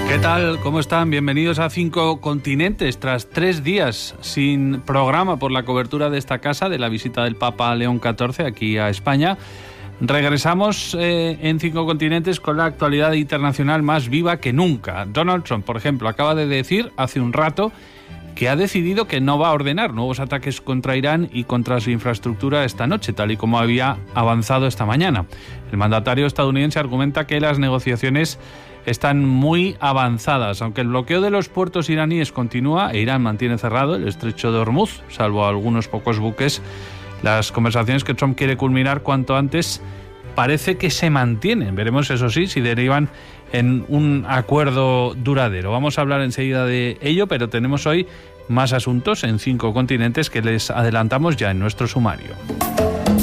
¿Qué tal? ¿Cómo están? Bienvenidos a 5 Continentes. Tras 3 días sin programa por la cobertura de esta casa, de la visita del Papa León XIV aquí a España, regresamos en 5 Continentes con la actualidad internacional más viva que nunca. Donald Trump, por ejemplo, acaba de decir hace un rato que ha decidido que no va a ordenar nuevos ataques contra Irán y contra su infraestructura esta noche, tal y como había avanzado esta mañana. El mandatario estadounidense argumenta que las negociaciones están muy avanzadas, aunque el bloqueo de los puertos iraníes continúa e Irán mantiene cerrado el estrecho de Hormuz, salvo algunos pocos buques. Las conversaciones que Trump quiere culminar cuanto antes parece que se mantienen. Veremos, eso sí, si derivan en un acuerdo duradero. Vamos a hablar enseguida de ello, pero tenemos hoy más asuntos en 5 Continentes que les adelantamos ya en nuestro sumario.